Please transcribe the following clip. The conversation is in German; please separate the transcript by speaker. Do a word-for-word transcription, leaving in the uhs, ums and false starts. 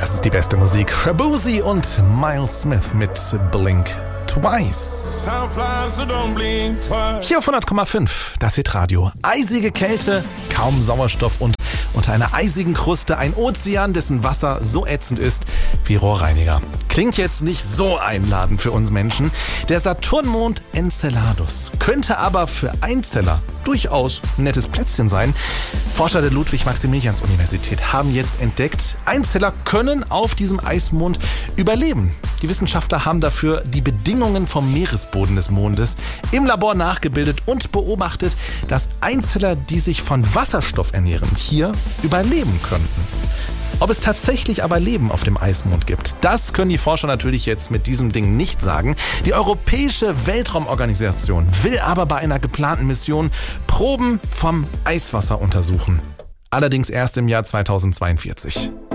Speaker 1: Das ist die beste Musik. Shaboozey und Miles Smith mit Blink Twice. Hier auf hundert Komma fünf, das Hitradio. Eisige Kälte, kaum Sauerstoff und unter einer eisigen Kruste ein Ozean, dessen Wasser so ätzend ist wie Rohrreiniger. Klingt jetzt nicht so einladend für uns Menschen. Der Saturnmond Enceladus könnte aber für Einzeller durchaus ein nettes Plätzchen sein. Forscher der Ludwig-Maximilians-Universität haben jetzt entdeckt, Einzeller können auf diesem Eismond überleben. Die Wissenschaftler haben dafür die Bedingungen vom Meeresboden des Mondes im Labor nachgebildet und beobachtet, dass Einzeller, die sich von Wasserstoff ernähren, hier überleben könnten. Ob es tatsächlich aber Leben auf dem Eismond gibt, das können die Forscher natürlich jetzt mit diesem Ding nicht sagen. Die Europäische Weltraumorganisation will aber bei einer geplanten Mission Proben vom Eiswasser untersuchen. Allerdings erst im Jahr zweitausendzweiundvierzig.